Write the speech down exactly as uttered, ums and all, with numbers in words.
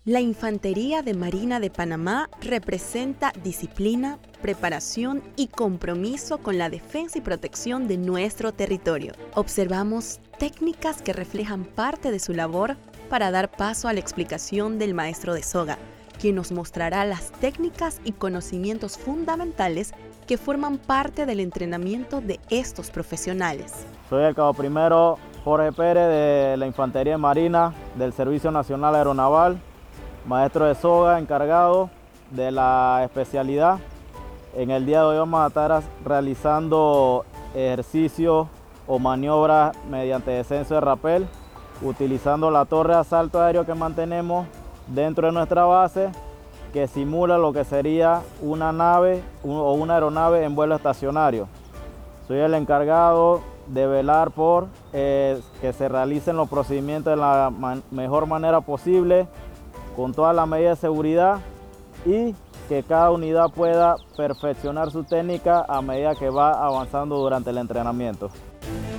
La Infantería de Marina de Panamá representa disciplina, preparación y compromiso con la defensa y protección de nuestro territorio. Observamos técnicas que reflejan parte de su labor para dar paso a la explicación del maestro de soga, quien nos mostrará las técnicas y conocimientos fundamentales que forman parte del entrenamiento de estos profesionales. Soy el cabo primero Jorge Pérez de la Infantería de Marina del Servicio Nacional Aeronaval, maestro de soga encargado de la especialidad. En el día de hoy vamos a estar realizando ejercicios o maniobras mediante descenso de rapel, utilizando la torre de asalto aéreo que mantenemos dentro de nuestra base, que simula lo que sería una nave o una aeronave en vuelo estacionario. Soy el encargado de velar por eh, que se realicen los procedimientos de la man- mejor manera posible, con todas las medidas de seguridad, y que cada unidad pueda perfeccionar su técnica a medida que va avanzando durante el entrenamiento.